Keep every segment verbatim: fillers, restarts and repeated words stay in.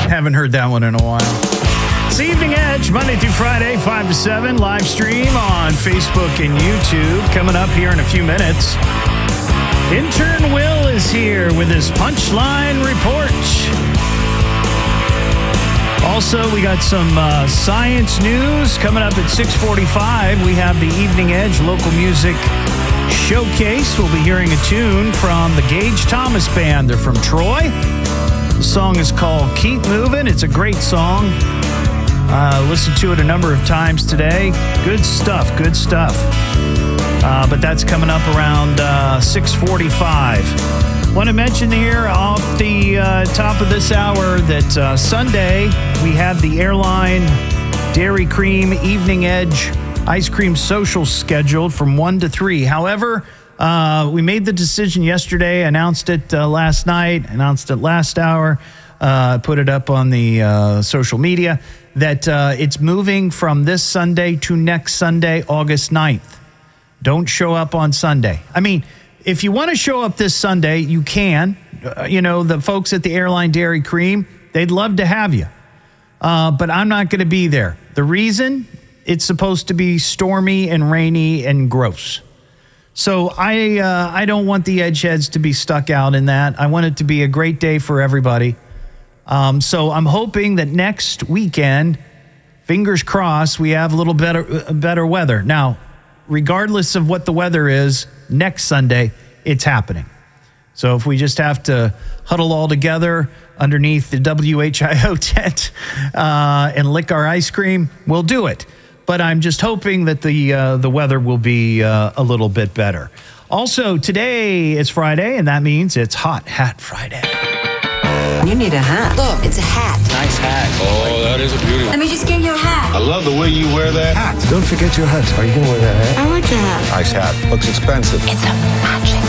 Haven't heard that one in a while. It's the Evening Edge, Monday through Friday, five to seven, live stream on Facebook and YouTube. Coming up here in a few minutes. Intern Will is here with his Punchline Report. Also, we got some uh, science news coming up at six forty-five. We have the Evening Edge Local Music Showcase. We'll be hearing a tune from the Gage Thomas Band. They're from Troy. The song is called Keep Moving. It's a great song. Uh, listened to it a number of times today. Good stuff, good stuff. Uh, but that's coming up around uh, six forty-five. Want to mention here off the uh, top of this hour that uh, Sunday we have the Airline Dairy Cream Evening Edge Ice Cream Social scheduled from one to three. However, uh, we made the decision yesterday, announced it uh, last night, announced it last hour, uh, put it up on the uh, social media, that uh, it's moving from this Sunday to next Sunday, August ninth. Don't show up on Sunday. I mean, if you want to show up this Sunday, you can. Uh, you know, the folks at the Airline Dairy Cream, they'd love to have you. Uh, but I'm not going to be there. The reason, it's supposed to be stormy and rainy and gross. So I uh, I don't want the Edgeheads to be stuck out in that. I want it to be a great day for everybody. Um, so I'm hoping that next weekend, fingers crossed, we have a little better better weather. Now, regardless of what the weather is, next Sunday, it's happening. So if we just have to huddle all together underneath the W H I O tent uh, and lick our ice cream, we'll do it. But I'm just hoping that the uh, the weather will be uh, a little bit better. Also, today is Friday, and that means it's Hot Hat Friday. You need a hat. Look, it's a hat. Nice hat. Oh, that is a beauty. Let me just get you a hat. I love the way you wear that hat. Don't forget your hat. Are you going to wear that hat? I like that. Nice hat. Looks expensive. It's a matching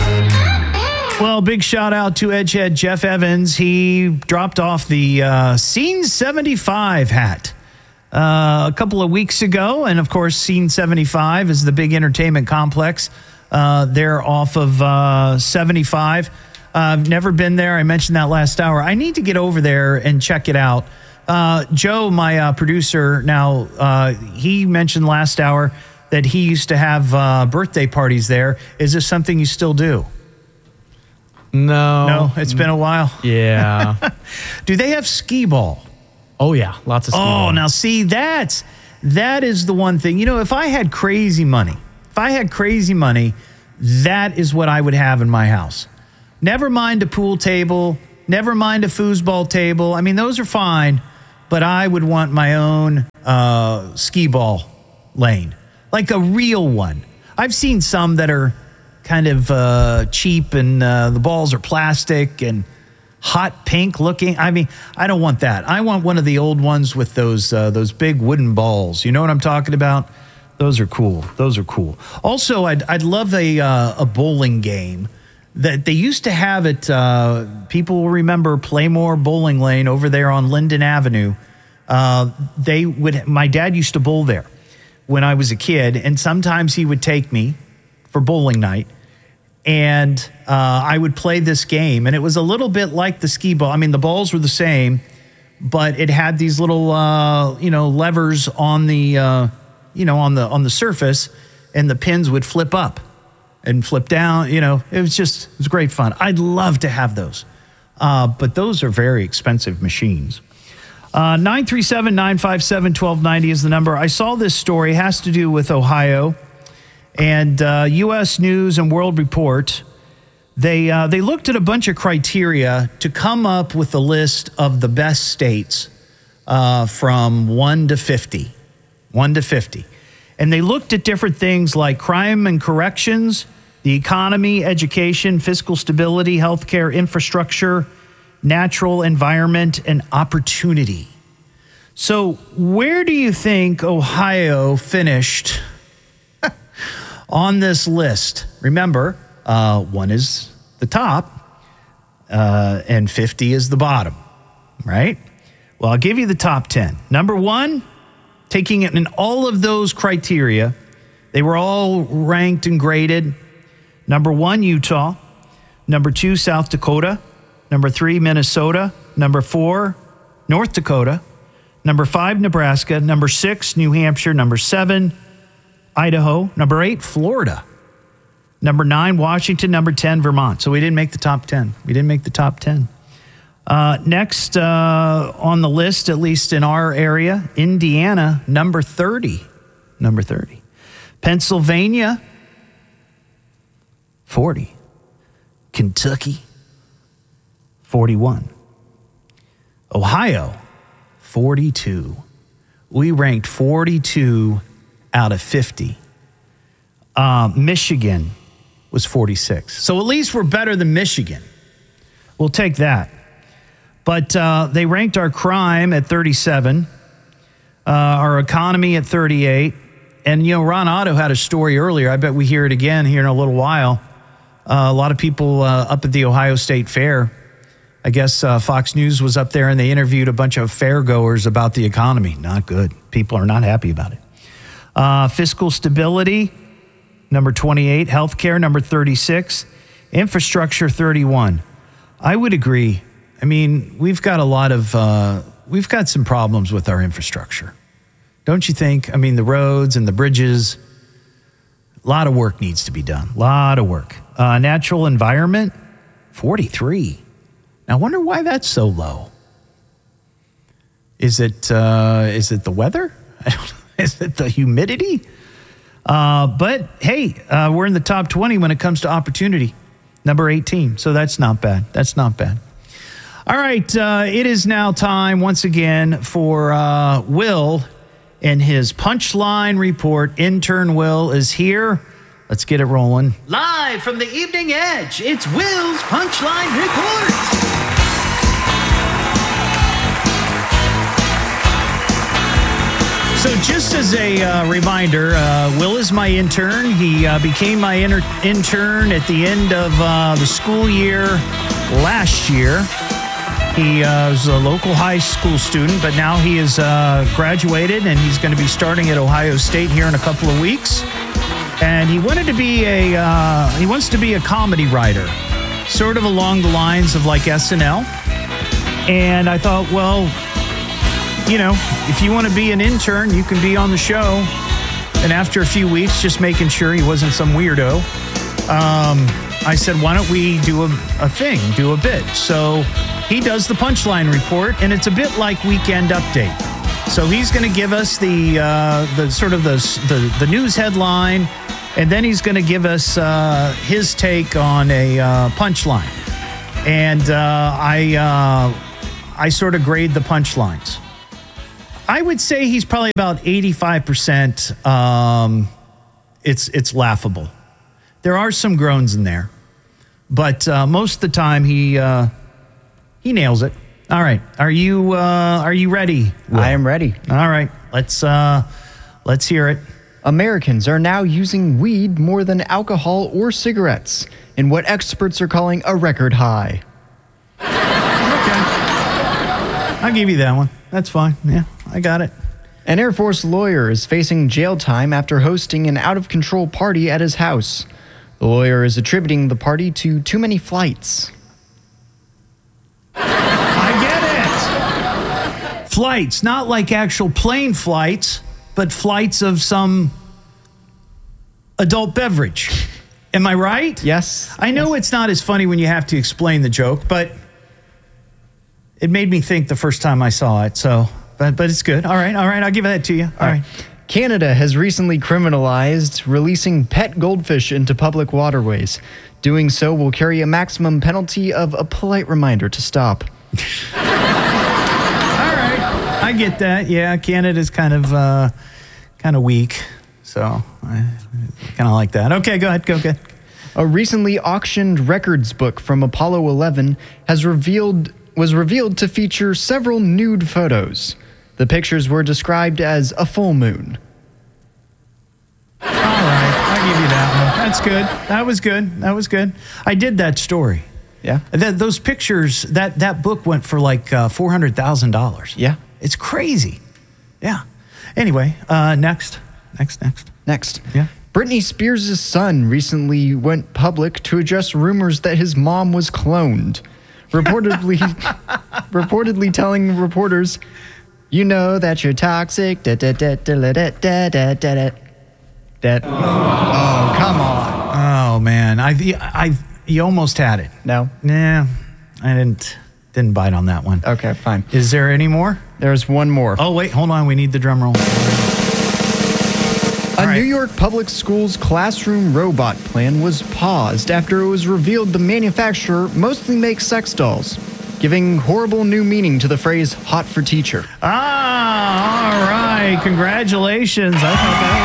hat. Well, big shout out to Edgehead Jeff Evans. He dropped off the uh, Scene seventy-five hat uh, a couple of weeks ago. And, of course, Scene seventy-five is the big entertainment complex. Uh, they're off of uh, seventy-five. I've uh, never been there. I mentioned that last hour. I need to get over there and check it out. Uh, Joe, my uh, producer now, uh, he mentioned last hour that he used to have uh, birthday parties there. Is this something you still do? No. No, it's been a while. Yeah. Do they have skee ball? Oh, yeah. Lots of skee Oh, ball. now see, that's, that is the one thing. You know, if I had crazy money, if I had crazy money, that is what I would have in my house. Never mind a pool table. Never mind a foosball table. I mean, those are fine, but I would want my own uh, skee ball lane, like a real one. I've seen some that are kind of uh, cheap and uh, the balls are plastic and hot pink looking. I mean, I don't want that. I want one of the old ones with those uh, those big wooden balls. You know what I'm talking about? Those are cool. Those are cool. Also, I'd I'd love a uh, a bowling game. That they used to have it, uh, people will remember Playmore Bowling Lane over there on Linden Avenue. Uh, they would. My dad used to bowl there when I was a kid, and sometimes he would take me for bowling night, and uh, I would play this game, and it was a little bit like the skee ball. I mean, the balls were the same, but it had these little, uh, you know, levers on the, uh, you know, on the on the surface, and the pins would flip up and flip down. You know, it was just, it was great fun. I'd love to have those. Uh, but those are very expensive machines. Uh, nine three seven, nine five seven, one two nine zero is the number. I saw this story. It has to do with Ohio. And uh, U S News and World Report, they, uh, they looked at a bunch of criteria to come up with a list of the best states uh, from one to fifty. one to fifty. And they looked at different things like crime and corrections, the economy, education, fiscal stability, healthcare, infrastructure, natural environment, and opportunity. So where do you think Ohio finished on this list? Remember, uh, one is the top uh, and fifty is the bottom, right? Well, I'll give you the top ten. Number one, taking it in all of those criteria, they were all ranked and graded. Number one, Utah. Number two, South Dakota. Number three, Minnesota. Number four, North Dakota. Number five, Nebraska. Number six, New Hampshire. Number seven, Idaho. Number eight, Florida. Number nine, Washington. Number ten, Vermont. So we didn't make the top ten. We didn't make the top ten. Uh, next uh, on the list, at least in our area, Indiana, number thirty. Number thirty. Pennsylvania, forty. Kentucky, forty-one. Ohio, forty-two. We ranked forty-two out of fifty. Uh, Michigan was forty-six. So at least we're better than Michigan. We'll take that. But uh, they ranked our crime at thirty-seven, uh, our economy at thirty-eight. And, you know, Ron Otto had a story earlier. I bet we hear it again here in a little while. Uh, a lot of people uh, up at the Ohio State Fair, I guess uh, Fox News was up there and they interviewed a bunch of fairgoers about the economy. Not good. People are not happy about it. Uh, fiscal stability, number twenty-eight. Healthcare, number thirty-six. Infrastructure, thirty-one. I would agree. I mean, we've got a lot of, uh, we've got some problems with our infrastructure. Don't you think? I mean, the roads and the bridges, a lot of work needs to be done. A lot of work. Uh, natural environment, forty-three. Now, I wonder why that's so low. Is it uh, is it the weather? I don't know. Is it the humidity? Uh, but, hey, uh, we're in the top twenty when it comes to opportunity. Number eighteen. So that's not bad. That's not bad. All right. Uh, it is now time once again for uh, Will and his Punchline Report. Intern Will is here. Let's get it rolling. Live from the Evening Edge, it's Will's Punchline Report. So just as a uh, reminder, uh, Will is my intern. He uh, became my inter- intern at the end of uh, the school year last year. He uh, was a local high school student, but now he is uh, graduated and he's going to be starting at Ohio State here in a couple of weeks. And he wanted to be a uh, he wants to be a comedy writer, sort of along the lines of like S N L. And I thought, well, you know, if you want to be an intern, you can be on the show. And after a few weeks, just making sure he wasn't some weirdo, um, I said, why don't we do a, a thing, do a bit? So he does the Punchline Report, and it's a bit like Weekend Update. So he's going to give us the uh, the sort of the, the the news headline, and then he's going to give us uh, his take on a uh, punchline. And uh, I uh, I sort of grade the punchlines. I would say he's probably about eighty-five percent. Um, it's it's laughable. There are some groans in there, but uh, most of the time he uh, he nails it. All right, are you uh, are you ready, Will? I am ready. All right, let's uh, let's hear it. Americans are now using weed more than alcohol or cigarettes in what experts are calling a record high. Okay, I'll give you that one. That's fine. Yeah, I got it. An Air Force lawyer is facing jail time after hosting an out-of-control party at his house. The lawyer is attributing the party to too many flights. Flights, not like actual plane flights, but flights of some adult beverage. Am I right? Yes. I know yes. It's not as funny when you have to explain the joke, but it made me think the first time I saw it. So, but but it's good. All right, all right. I'll give that to you. All, all right. right. Canada has recently criminalized releasing pet goldfish into public waterways. Doing so will carry a maximum penalty of a polite reminder to stop. I get that. Yeah, Canada's kind of uh, kind of weak, so I kind of like that. Okay, go ahead. Go ahead. A recently auctioned records book from Apollo eleven has revealed was revealed to feature several nude photos. The pictures were described as a full moon. All right, I'll give you that one. That's good. That was good. That was good. I did that story. Yeah. That, those pictures, that, that book went for like uh, four hundred thousand dollars. Yeah. It's crazy. Yeah. Anyway, uh, next. Next, next. Next. Yeah. Britney Spears' son recently went public to address rumors that his mom was cloned. Reportedly, reportedly telling reporters, "You know that you're toxic." Da, da, da, da, da, da, da, da, da. That. Oh, come on. Oh man, I, I, you almost had it. No. Nah, I didn't, didn't bite on that one. Okay, fine. Is there any more? There's one more. Oh wait, hold on. We need the drum roll. A right. New York public schools classroom robot plan was paused after it was revealed the manufacturer mostly makes sex dolls, giving horrible new meaning to the phrase "hot for teacher." Ah, all right. Congratulations. I thought that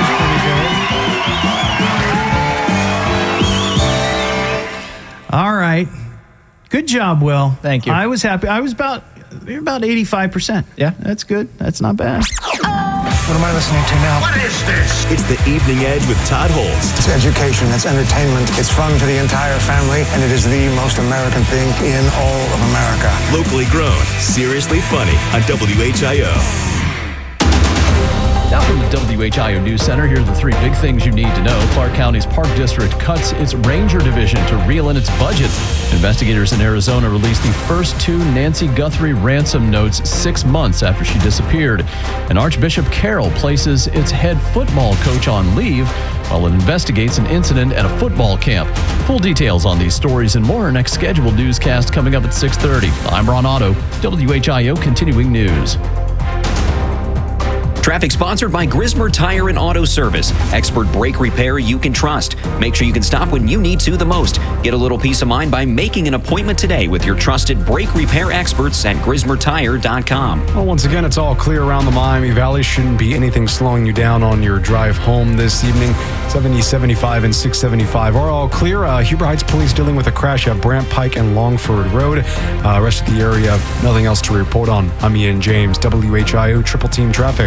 was pretty good. All right. Good job, Will. Thank you. I was happy. I was about, you're about eighty-five percent. Yeah. That's good. That's not bad. What am I listening to now? What is this? It's the Evening Edge with Todd Holst. It's education, it's entertainment, it's fun for the entire family, and it is the most American thing in all of America. Locally grown, seriously funny on W H I O. Now from the W H I O News Center, here are the three big things you need to know. Clark County's Park District cuts its Ranger Division to reel in its budget. Investigators in Arizona released the first two Nancy Guthrie ransom notes six months after she disappeared. And Archbishop Carroll places its head football coach on leave while it investigates an incident at a football camp. Full details on these stories and more. Our next scheduled newscast coming up at six thirty. I'm Ron Otto, W H I O Continuing News. Traffic sponsored by Grismer Tire and Auto Service. Expert brake repair you can trust. Make sure you can stop when you need to the most. Get a little peace of mind by making an appointment today with your trusted brake repair experts at grismer tire dot com. Well, once again, it's all clear around the Miami Valley. Shouldn't be anything slowing you down on your drive home this evening. seventy, seventy-five, and six seventy-five are all clear. Uh, Huber Heights Police dealing with a crash at Brant Pike and Longford Road. Uh, rest of the area, nothing else to report on. I'm Ian James, W H I O Triple Team Traffic.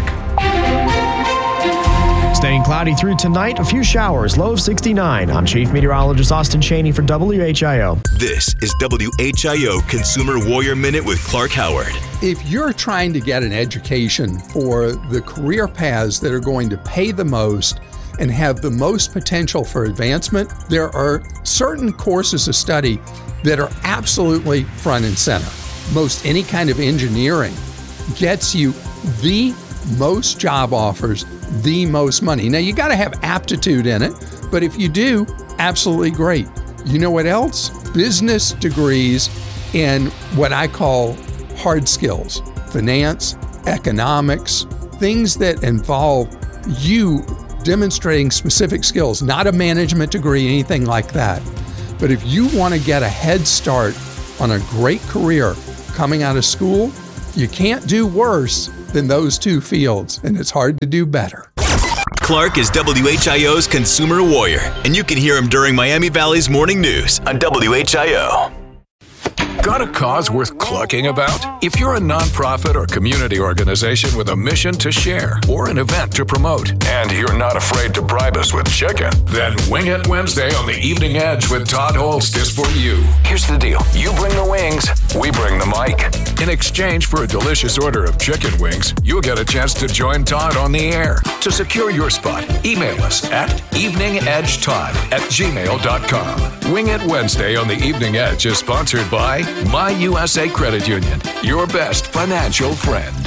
Staying cloudy through tonight, a few showers, low of sixty-nine. I'm Chief Meteorologist Austin Cheney for W H I O. This is W H I O Consumer Warrior Minute with Clark Howard. If you're trying to get an education for the career paths that are going to pay the most and have the most potential for advancement, there are certain courses of study that are absolutely front and center. Most any kind of engineering gets you the most job offers, the most money. Now, you got to have aptitude in it, but if you do, absolutely great. You know what else? Business degrees in what I call hard skills, finance, economics, things that involve you demonstrating specific skills, not a management degree, anything like that. But if you want to get a head start on a great career coming out of school, you can't do worse than those two fields, and it's hard to do better. Clark is W H I O's Consumer Warrior, and you can hear him during Miami Valley's Morning News on W H I O. Got a cause worth clucking about? If you're a nonprofit or community organization with a mission to share or an event to promote, and you're not afraid to bribe us with chicken, then Wing It Wednesday on the Evening Edge with Todd Holst is for you. Here's the deal. You bring the wings, we bring the mic. In exchange for a delicious order of chicken wings, you'll get a chance to join Todd on the air. To secure your spot, email us at eveningedgetodd at gmail dot com. Wing It Wednesday on the Evening Edge is sponsored by My U S A Credit Union, your best financial friend.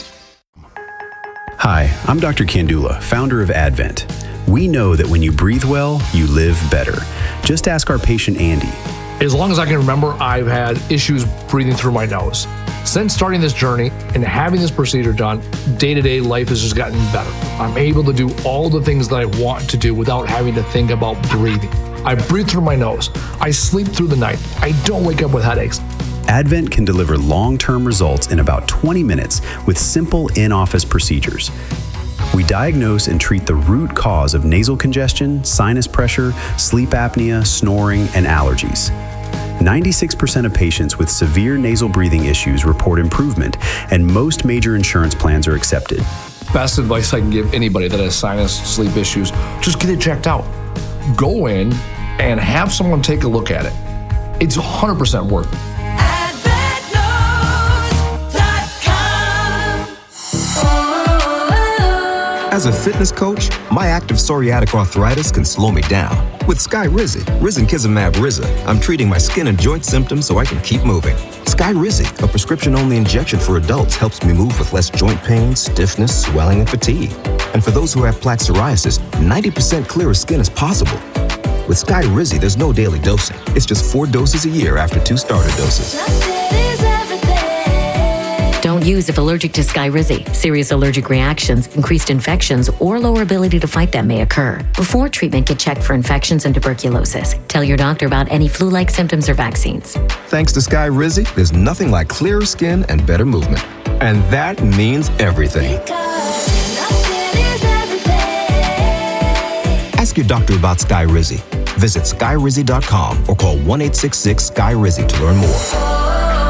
Hi, I'm Doctor Kandula, founder of Advent. We know that when you breathe well, you live better. Just ask our patient Andy. As long as I can remember, I've had issues breathing through my nose. Since starting this journey and having this procedure done, day-to-day life has just gotten better. I'm able to do all the things that I want to do without having to think about breathing. I breathe through my nose. I sleep through the night. I don't wake up with headaches. Advent can deliver long-term results in about twenty minutes with simple in-office procedures. We diagnose and treat the root cause of nasal congestion, sinus pressure, sleep apnea, snoring, and allergies. ninety-six percent of patients with severe nasal breathing issues report improvement, and most major insurance plans are accepted. Best advice I can give anybody that has sinus, sleep issues, just get it checked out. Go in and have someone take a look at it. It's one hundred percent worth it. As a fitness coach, my active psoriatic arthritis can slow me down. With Skyrizi, risankizumab Riza, I'm treating my skin and joint symptoms so I can keep moving. Skyrizi, a prescription-only injection for adults, helps me move with less joint pain, stiffness, swelling, and fatigue. And for those who have plaque psoriasis, ninety percent clearer skin is possible. With Skyrizi, there's no daily dosing. It's just four doses a year after two starter doses. Don't use if allergic to Skyrizi. Serious allergic reactions, increased infections, or lower ability to fight them may occur. Before treatment, get checked for infections and tuberculosis. Tell your doctor about any flu-like symptoms or vaccines. Thanks to Skyrizi, there's nothing like clearer skin and better movement. And that means everything. Ask your doctor about Skyrizi. Visit Skyrizi dot com or call one eight six six Sky Rizzi to learn more.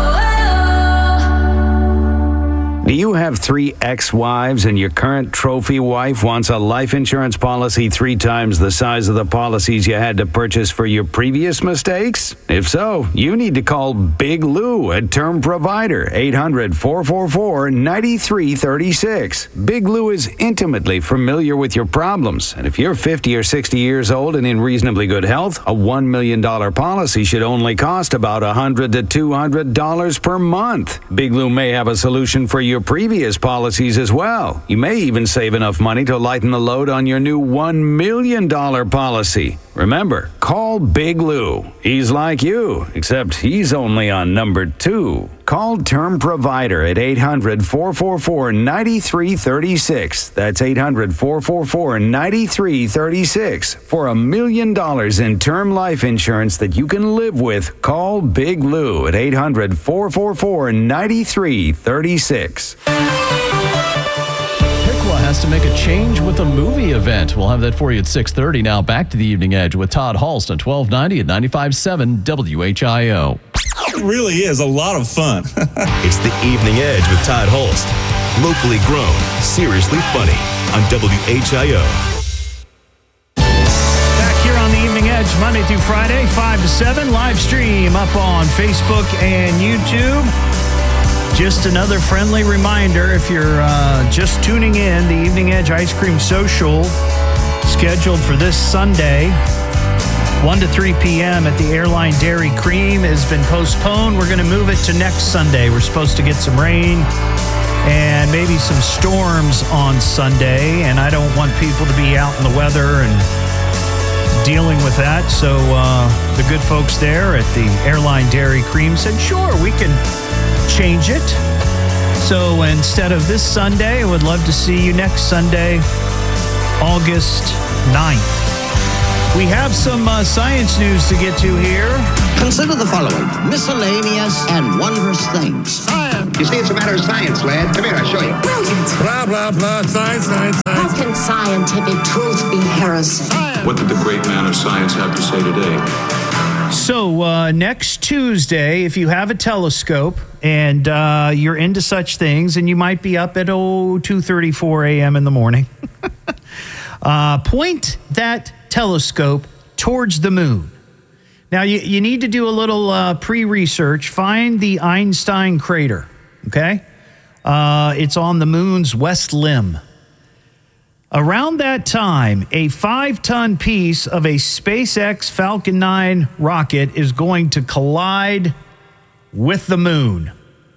Do you have three ex-wives and your current trophy wife wants a life insurance policy three times the size of the policies you had to purchase for your previous mistakes? If so, you need to call Big Lou at Term Provider, eight hundred, four four four, nine three three six. Big Lou is intimately familiar with your problems, and if you're fifty or sixty years old and in reasonably good health, a one million dollars policy should only cost about one hundred to two hundred dollars per month. Big Lou may have a solution for your previous policies as well. You may even save enough money to lighten the load on your new one million dollars policy. Remember, call Big Lou. He's like you, except he's only on number two. Call Term Provider at eight hundred, four four four, nine three three six. That's eight hundred, four four four, nine three three six. For a million dollars in term life insurance that you can live with, call Big Lou at eight hundred, four four four, nine three three six. Piqua has to make a change with a movie event. We'll have that for you at six thirty. Now back to the Evening Edge with Todd Hulst on twelve ninety at ninety-five point seven W H I O. It really is a lot of fun. It's the Evening Edge with Todd Hulst. Locally grown, seriously funny on W H I O. Back here on the Evening Edge, Monday through Friday, five to seven, live stream up on Facebook and YouTube. Just another friendly reminder, if you're uh, just tuning in, the Evening Edge Ice Cream Social, scheduled for this Sunday, one to three p.m. at the Airline Dairy Cream, has been postponed. We're going to move it to next Sunday. We're supposed to get some rain and maybe some storms on Sunday, and I don't want people to be out in the weather and dealing with that. So uh, the good folks there at the Airline Dairy Cream said, sure, we can change it. So instead of this Sunday, I would love to see you next Sunday, August ninth. We have some uh, science news to get to here. Consider the following: miscellaneous and wondrous things. Science. You see, it's a matter of science, lad. Come here, I'll show you. Brilliant. Blah, blah, blah, science, science, How can scientific truth be heresy? What did the great man of science have to say today? So uh, next Tuesday, if you have a telescope and uh, you're into such things, and you might be up at oh two thirty-four a.m. in the morning, uh, point that telescope towards the moon. Now, you, you need to do a little uh, pre-research. Find the Einstein crater, okay? Uh, it's on the moon's west limb. Around that time, a five-ton piece of a SpaceX Falcon nine rocket is going to collide with the moon.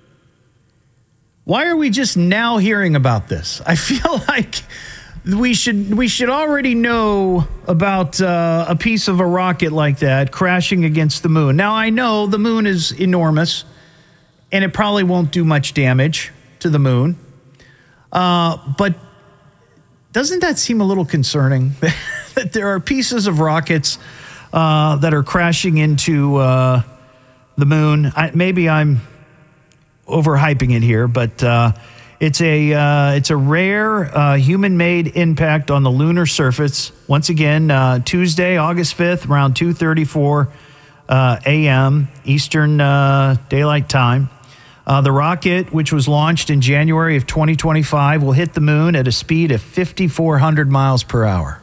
Why are we just now hearing about this? I feel like we should we should already know about uh, a piece of a rocket like that crashing against the moon. Now, I know the moon is enormous, and it probably won't do much damage to the moon. Uh, but doesn't that seem a little concerning that there are pieces of rockets uh, that are crashing into uh, the moon? I, maybe I'm overhyping it here, but uh, it's a uh, it's a rare uh, human-made impact on the lunar surface. Once again, uh, Tuesday, August fifth, around two thirty-four uh, a.m. Eastern uh, Daylight Time. Uh, the rocket, which was launched in January of twenty twenty-five, will hit the moon at a speed of fifty-four hundred miles per hour.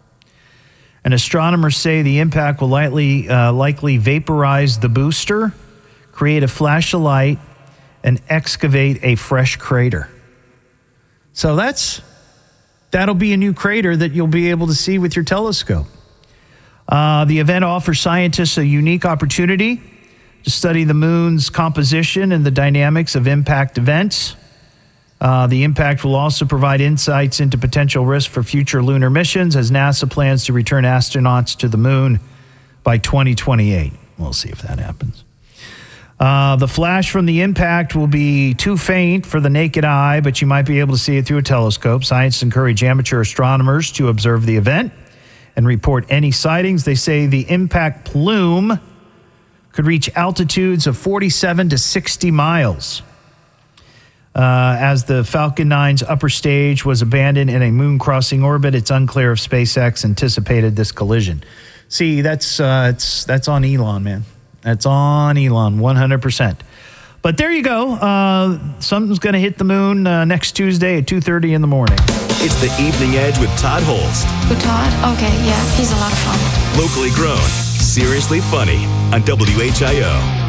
And astronomers say the impact will likely, uh, likely vaporize the booster, create a flash of light, and excavate a fresh crater. So that's that'll be a new crater that you'll be able to see with your telescope. Uh, the event offers scientists a unique opportunity to study the moon's composition and the dynamics of impact events. Uh, the impact will also provide insights into potential risks for future lunar missions as NASA plans to return astronauts to the moon by twenty twenty-eight. We'll see if that happens. Uh, the flash from the impact will be too faint for the naked eye, but you might be able to see it through a telescope. Scientists encourage amateur astronomers to observe the event and report any sightings. They say the impact plume could reach altitudes of forty-seven to sixty miles. Uh, as the Falcon nine's upper stage was abandoned in a moon-crossing orbit, it's unclear if SpaceX anticipated this collision. See, that's uh, it's that's on Elon, man. That's on Elon, one hundred percent. But there you go. Uh, something's going to hit the moon uh, next Tuesday at two thirty in the morning. It's the Evening Edge with Todd Holst. With Todd? Okay, yeah, he's a lot of fun. Locally grown, seriously funny on W H I O.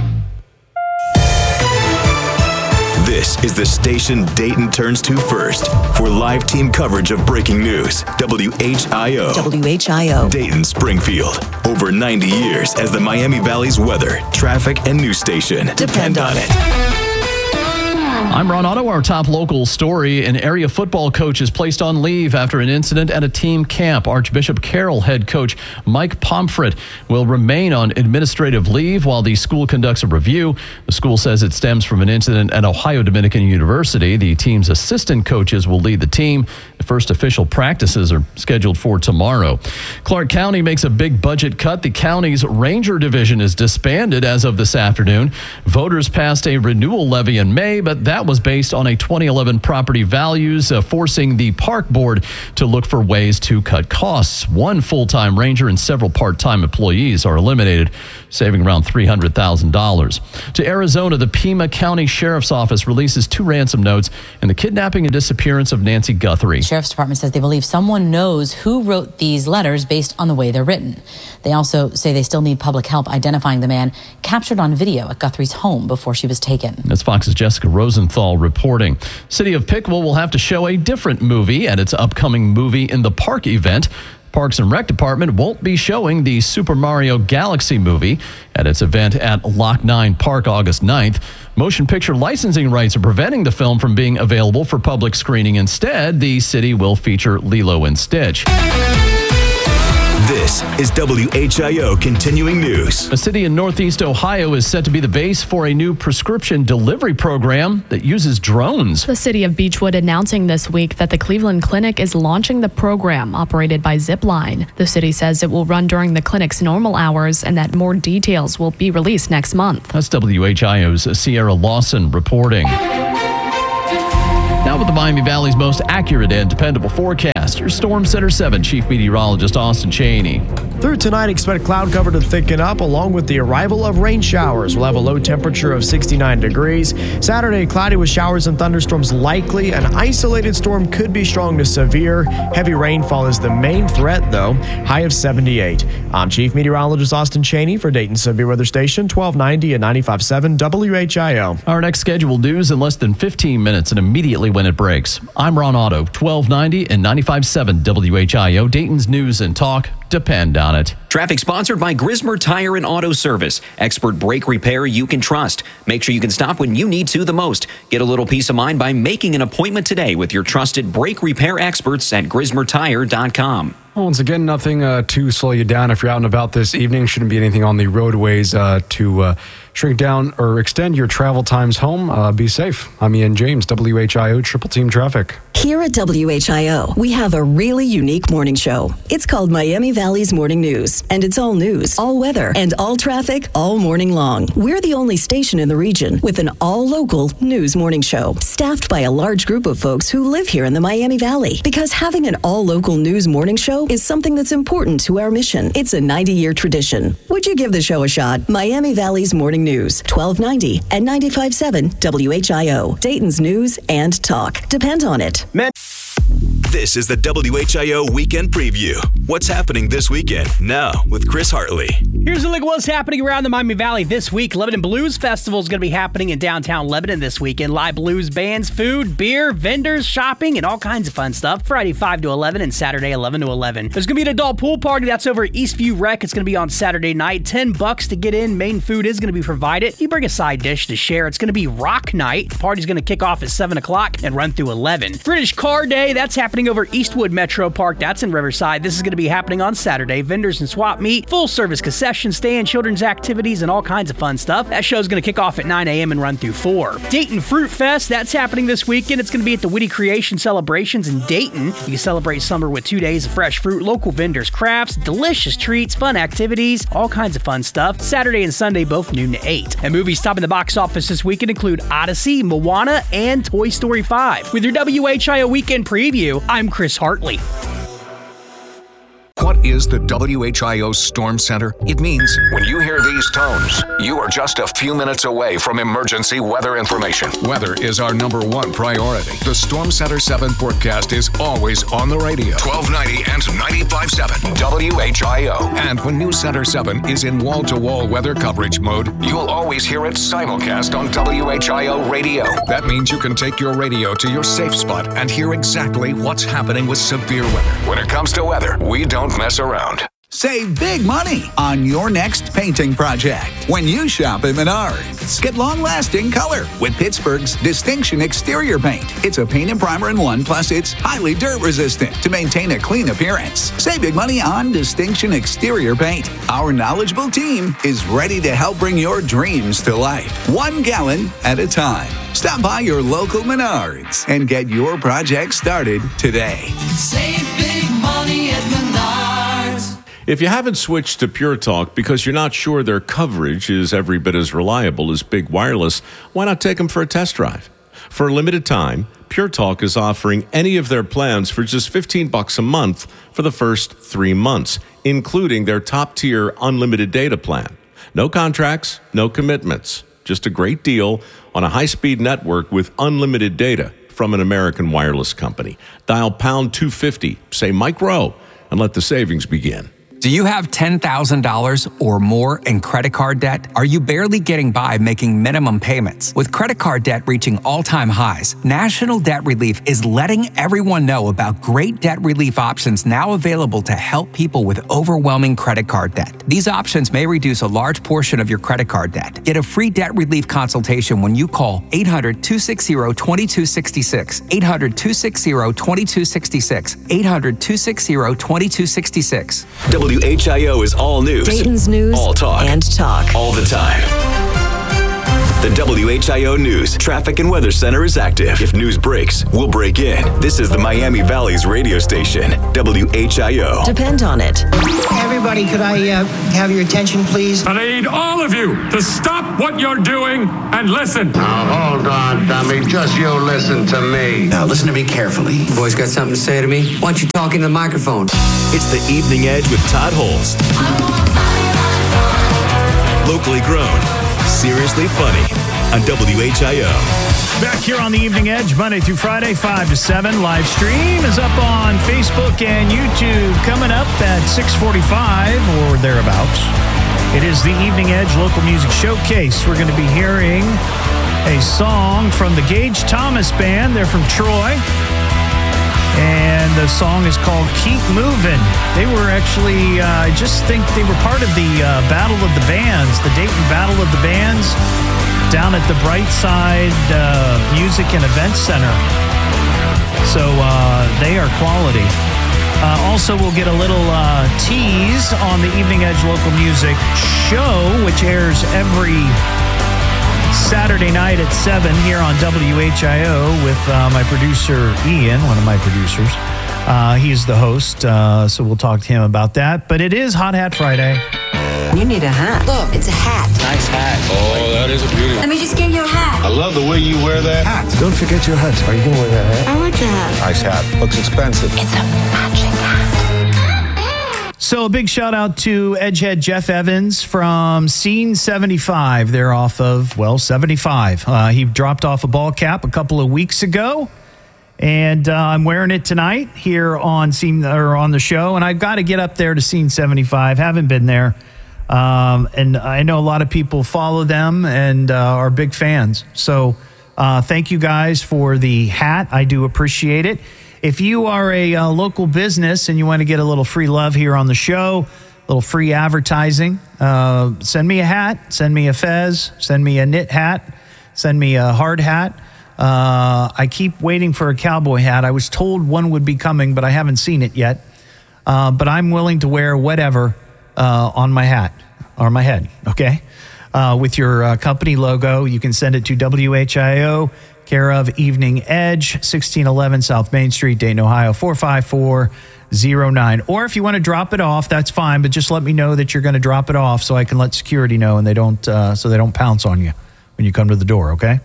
This is the station Dayton turns to first for live team coverage of breaking news. W H I O. W H I O. Dayton, Springfield. Over ninety years as the Miami Valley's weather, traffic, and news station. Depend on it. I'm Ron Otto. Our top local story. An area football coach is placed on leave after an incident at a team camp. Archbishop Carroll head coach Mike Pomfret will remain on administrative leave while the school conducts a review. The school says it stems from an incident at Ohio Dominican University. The team's assistant coaches will lead the team. The first official practices are scheduled for tomorrow. Clark County makes a big budget cut. The county's Ranger Division is disbanded as of this afternoon. Voters passed a renewal levy in May, but that was based on a twenty eleven property values, uh, forcing the park board to look for ways to cut costs. One full-time ranger and several part-time employees are eliminated, saving around three hundred thousand dollars. To Arizona, the Pima County Sheriff's Office releases two ransom notes in the kidnapping and disappearance of Nancy Guthrie. The Sheriff's Department says they believe someone knows who wrote these letters based on the way they're written. They also say they still need public help identifying the man captured on video at Guthrie's home before she was taken. That's Fox's Jessica Rosenthal reporting. City of Pickville will have to show a different movie at its upcoming Movie in the Park event. Parks and Rec Department won't be showing the Super Mario Galaxy movie at its event at Lock nine Park August ninth. Motion picture licensing rights are preventing the film from being available for public screening. Instead, the city will feature Lilo and Stitch. This is W H I O Continuing News. A city in Northeast Ohio is set to be the base for a new prescription delivery program that uses drones. The city of Beechwood announcing this week that the Cleveland Clinic is launching the program operated by Zipline. The city says it will run during the clinic's normal hours and that more details will be released next month. That's W H I O's Sierra Lawson reporting. Now with the Miami Valley's most accurate and dependable forecast, your Storm Center seven Chief Meteorologist Austin Chaney. Through tonight, expect cloud cover to thicken up along with the arrival of rain showers. We'll have a low temperature of sixty-nine degrees. Saturday, cloudy with showers and thunderstorms likely. An isolated storm could be strong to severe. Heavy rainfall is the main threat, though. High of seventy-eight. I'm Chief Meteorologist Austin Chaney for Dayton Severe Weather Station, twelve ninety and ninety-five point seven W H I O. Our next scheduled news in less than fifteen minutes and immediately when it breaks. I'm Ron Otto, twelve ninety and ninety-five point seven W H I O. Dayton's News and Talk. Depend on it. Traffic sponsored by Grismer Tire and Auto Service. Expert brake repair you can trust. Make sure you can stop when you need to the most. Get a little peace of mind by making an appointment today with your trusted brake repair experts at grismer tire dot com. Well, once again, nothing uh, to slow you down if you're out and about this evening. Shouldn't be anything on the roadways uh, to uh, shrink down or extend your travel times home. Uh, be safe. I'm Ian James, W H I O Triple Team Traffic. Here at W H I O, we have a really unique morning show. It's called Miami Valley's Morning News, and it's all news, all weather, and all traffic all morning long. We're the only station in the region with an all-local news morning show, staffed by a large group of folks who live here in the Miami Valley. Because having an all-local news morning show is something that's important to our mission. It's a ninety-year tradition. Would you give the show a shot? Miami Valley's Morning News, twelve ninety and ninety-five point seven W H I O. Dayton's News and Talk. Depend on it. Men- This is the W H I O Weekend Preview. What's happening this weekend? Now with Chris Hartley. Here's a look at what's happening around the Miami Valley this week. Lebanon Blues Festival is going to be happening in downtown Lebanon this weekend. Live blues bands, food, beer, vendors, shopping, and all kinds of fun stuff. Friday five to eleven and Saturday eleven to eleven. There's going to be an adult pool party that's over at Eastview Rec. It's going to be on Saturday night. ten bucks to get in. Main food is going to be provided. You bring a side dish to share. It's going to be rock night. The party's going to kick off at seven o'clock and run through eleven. British Car Day, that's happening over Eastwood Metro Park. That's in Riverside. This is going to be happening on Saturday. Vendors and swap meet, full service concession stand, children's activities, and all kinds of fun stuff. That show's going to kick off at nine a.m. and run through four. Dayton Fruit Fest, that's happening this weekend. It's going to be at the Witty Creation Celebrations in Dayton. You can celebrate summer with two days of fresh fruit, local vendors, crafts, delicious treats, fun activities, all kinds of fun stuff. Saturday and Sunday, both noon to eight. And movies topping the box office this weekend include Odyssey, Moana, and Toy Story five. With your W H I O Weekend Preview, I'm Chris Hartley. What is the W H I O Storm Center? It means when you hear these tones, you are just a few minutes away from emergency weather information. Weather is our number one priority. The Storm Center seven forecast is always on the radio. twelve ninety and ninety-five point seven W H I O. And when News Center seven is in wall-to-wall weather coverage mode, you'll always hear it simulcast on W H I O radio. That means you can take your radio to your safe spot and hear exactly what's happening with severe weather. When it comes to weather, we don't mess around. Save big money on your next painting project when you shop at Menards. Get long-lasting color with Pittsburgh's Distinction Exterior Paint. It's a paint and primer in one, plus it's highly dirt-resistant to maintain a clean appearance. Save big money on Distinction Exterior Paint. Our knowledgeable team is ready to help bring your dreams to life, one gallon at a time. Stop by your local Menards and get your project started today. Save big money at Menards. If you haven't switched to Pure Talk because you're not sure their coverage is every bit as reliable as Big Wireless, why not take them for a test drive? For a limited time, Pure Talk is offering any of their plans for just fifteen bucks a month for the first three months, including their top-tier unlimited data plan. No contracts, no commitments, just a great deal on a high-speed network with unlimited data from an American wireless company. Dial pound two fifty, say Mike Rowe, and let the savings begin. Do you have ten thousand dollars or more in credit card debt? Are you barely getting by making minimum payments? With credit card debt reaching all-time highs, National Debt Relief is letting everyone know about great debt relief options now available to help people with overwhelming credit card debt. These options may reduce a large portion of your credit card debt. Get a free debt relief consultation when you call eight hundred, two six zero, two two six six, eight hundred, two six zero, two two six six, eight hundred, two six zero, two two six six. W H I O is all news. Dayton's news all talk. and talk. All the time. The W H I O News Traffic and Weather Center is active. If news breaks, we'll break in. This is the Miami Valley's radio station, W H I O. Depend on it. Everybody, could I uh, have your attention, please? And I need all of you to stop what you're doing and listen. Now, hold on, dummy. Just you listen to me. Now, listen to me carefully. Boys got something to say to me? Why don't you talk in the microphone? It's the Evening Edge with Todd Holst. Locally grown, seriously funny on W H I O. Back here on the Evening Edge, Monday through Friday, five to seven. Live stream is up on Facebook and YouTube coming up at six forty-five or thereabouts. It is the Evening Edge Local Music Showcase. We're going to be hearing a song from the Gage Thomas Band. They're from Troy. And the song is called Keep Moving. They were actually, uh, I just think they were part of the uh, Battle of the Bands, the Dayton Battle of the Bands, down at the Brightside uh, Music and Events Center. So uh, they are quality. Uh, also, we'll get a little uh, tease on the Evening Edge Local Music Show, which airs every Saturday night at seven here on W H I O with uh, my producer, Ian, one of my producers. Uh, he's the host, uh, so we'll talk to him about that. But it is Hot Hat Friday. You need a hat. Look, it's a hat. Nice hat. Oh, that is a beauty. Let me just get you a hat. I love the way you wear that hat. Don't forget your hat. Are you going to wear that hat? I like the hat. Nice hat. Looks expensive. It's a matching hat. So a big shout out to Edgehead Jeff Evans from Scene seventy-five. They're off of, well, seventy-five. Uh, he dropped off a ball cap a couple of weeks ago. And uh, I'm wearing it tonight here on Scene, or on the show, and I've got to get up there to Scene seventy-five. Haven't been there. Um, and I know a lot of people follow them and uh, are big fans. So uh, thank you guys for the hat. I do appreciate it. If you are a uh, local business and you want to get a little free love here on the show, a little free advertising, uh, send me a hat, send me a fez, send me a knit hat, send me a hard hat. Uh, I keep waiting for a cowboy hat. I was told one would be coming, but I haven't seen it yet. Uh, but I'm willing to wear whatever uh, on my hat or my head, okay? Uh, with your uh, company logo, you can send it to W H I O, care of Evening Edge, sixteen eleven South Main Street, Dayton, Ohio, four five four zero nine. Or if you want to drop it off, that's fine, but just let me know that you're going to drop it off so I can let security know and they don't, uh, so they don't pounce on you when you come to the door, okay?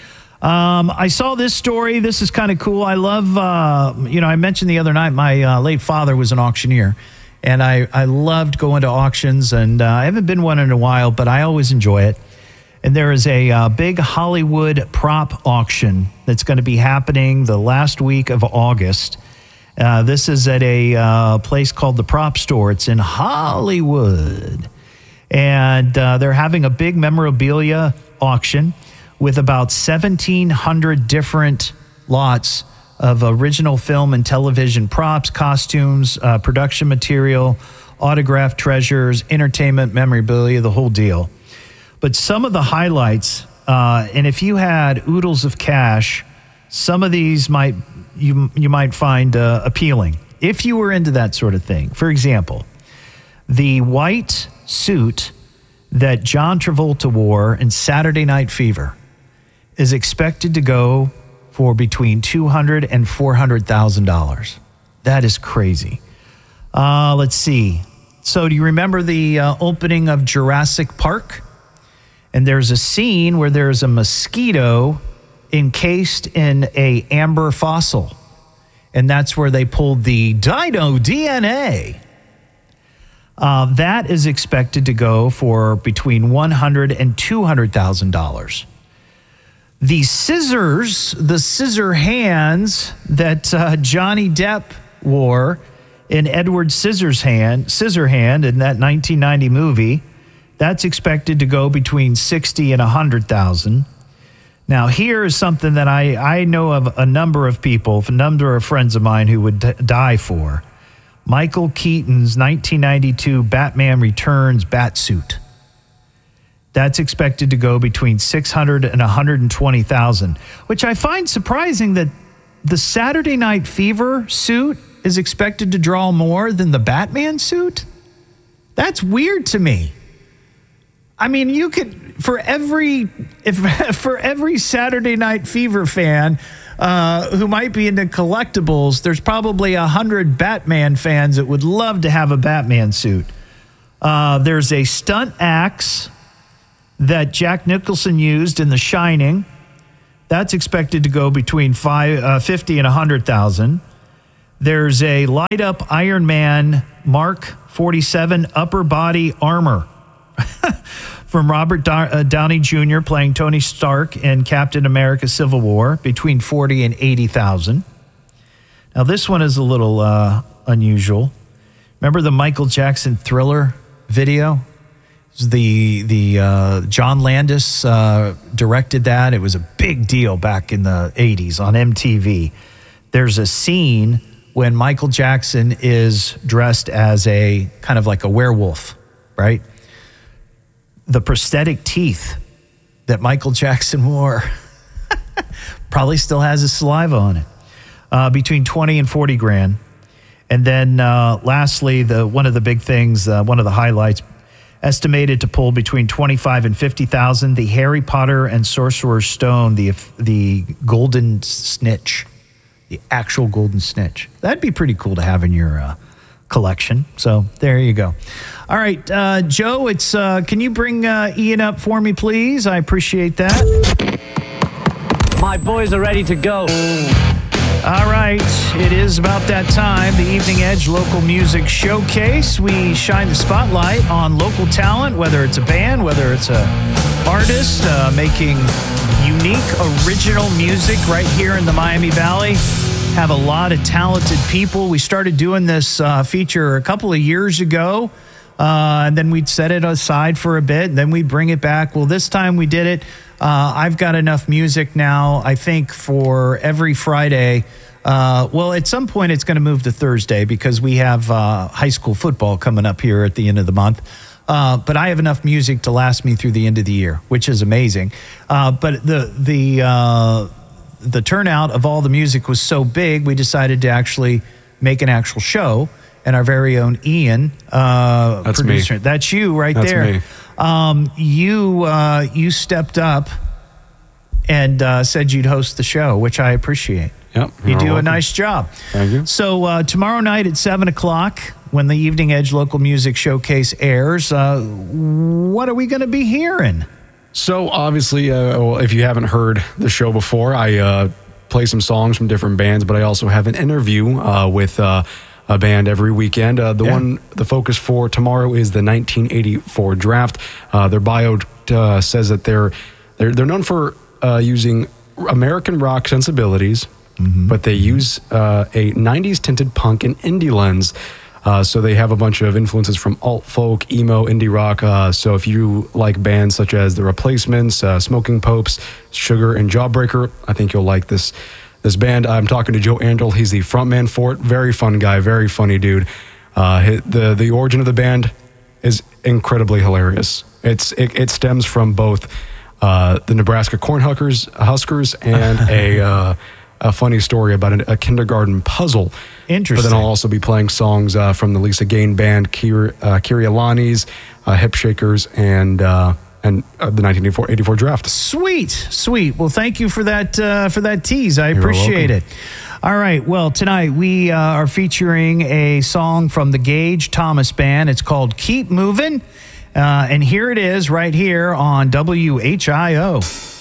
Um, I saw this story. This is kind of cool. I love, uh, you know, I mentioned the other night my uh, late father was an auctioneer, and I, I loved going to auctions, and uh, I haven't been one in a while, but I always enjoy it. And there is a uh, big Hollywood prop auction that's going to be happening the last week of August. Uh, this is at a uh, place called the Prop Store. It's in Hollywood. And uh, they're having a big memorabilia auction with about seventeen hundred different lots of original film and television props, costumes, uh, production material, autographed treasures, entertainment memorabilia, the whole deal. But some of the highlights, uh, and if you had oodles of cash, some of these might you you might find uh, appealing if you were into that sort of thing. For example, the white suit that John Travolta wore in Saturday Night Fever is expected to go for between two hundred thousand dollars and four hundred thousand dollars. That is crazy. Uh, let's see. So do you remember the uh, opening of Jurassic Park? And there's a scene where there's a mosquito encased in a amber fossil. And that's where they pulled the dino D N A. Uh, that is expected to go for between one hundred thousand dollars and two hundred thousand dollars. The scissors, the scissor hands that uh, Johnny Depp wore in Edward Scissorhand, Scissorhand in that nineteen ninety movie, that's expected to go between sixty thousand dollars and one hundred thousand dollars. Now, here is something that I, I know of a number of people, a number of friends of mine who would d- die for. Michael Keaton's nineteen ninety-two Batman Returns batsuit. That's expected to go between six hundred thousand dollars and one hundred twenty thousand dollars, which I find surprising that the Saturday Night Fever suit is expected to draw more than the Batman suit. That's weird to me. I mean, you could, for every if for every Saturday Night Fever fan uh, who might be into collectibles, there's probably a hundred Batman fans that would love to have a Batman suit. Uh, there's a stunt axe that Jack Nicholson used in The Shining. That's expected to go between five, uh, fifty and one hundred thousand. There's a light-up Iron Man Mark forty-seven upper body armor from Robert Do- uh, Downey Junior playing Tony Stark in Captain America Civil War, between forty and eighty thousand. Now, this one is a little uh, unusual. Remember the Michael Jackson Thriller video? The the uh, John Landis uh, directed that. It was a big deal back in the eighties on M T V. There's a scene when Michael Jackson is dressed as a kind of like a werewolf, right? The prosthetic teeth that Michael Jackson wore probably still has his saliva on it. Uh, between twenty and forty grand. And then uh, lastly, the one of the big things, uh, one of the highlights, estimated to pull between twenty-five and fifty thousand, the Harry Potter and Sorcerer's Stone, the the golden snitch, the actual golden snitch. That'd be pretty cool to have in your uh, collection. So there you go. All right, uh, Joe, it's uh, can you bring uh, Ian up for me, please? I appreciate that. My boys are ready to go. All right, it is about that time, the Evening Edge Local Music Showcase. We shine the spotlight on local talent, whether it's a band, whether it's a artist uh, making unique, original music right here in the Miami Valley. have a lot of talented people. We started doing this uh, feature a couple of years ago, uh, and then we'd set it aside for a bit, and then we'd bring it back. Well, this time we did it. Uh, I've got enough music now, I think, for every Friday. Uh, well, at some point it's going to move to Thursday because we have uh, high school football coming up here at the end of the month. Uh, but I have enough music to last me through the end of the year, which is amazing. Uh, but the the uh, the turnout of all the music was so big, we decided to actually make an actual show. And our very own Ian, uh, That's producer, me. that's you right That's there. me. Um, you uh, you stepped up and uh, said you'd host the show, which I appreciate. Yep, you you're do a welcome. nice job. Thank you. So uh, tomorrow night at seven o'clock, when the Evening Edge Local Music Showcase airs, uh, what are we going to be hearing? So obviously, uh, well, if you haven't heard the show before, I uh, play some songs from different bands, but I also have an interview uh, with uh, a band every weekend. Uh, the Yeah. one, the focus for tomorrow is the nineteen eighty-four Draft. Uh, their bio uh, says that they're they're they're known for uh, using American rock sensibilities, mm-hmm. but they use uh, a nineties tinted punk and indie lens. Uh, so they have a bunch of influences from alt folk, emo, indie rock. Uh, so if you like bands such as The Replacements, uh, Smoking Popes, Sugar, and Jawbreaker, I think you'll like this this band. I'm talking to Joe Andrel. He's the frontman for it. Very fun guy, very funny dude. Uh, hi- the the origin of the band is incredibly hilarious. It's it, it stems from both uh, the Nebraska Cornhuskers Huskers and a uh, a funny story about an, a kindergarten puzzle. Interesting. But then I'll also be playing songs uh, from the Lisa Gain Band, Kir, uh, Kiri Alani's, uh, Hip Shakers, and uh, and uh, the nineteen eighty-four Draft. Sweet, sweet. Well, thank you for that uh, for that tease. I You're appreciate welcome. it. All right. Well, tonight we uh, are featuring a song from the Gage Thomas Band. It's called "Keep Moving," uh, and here it is, right here on W H I O.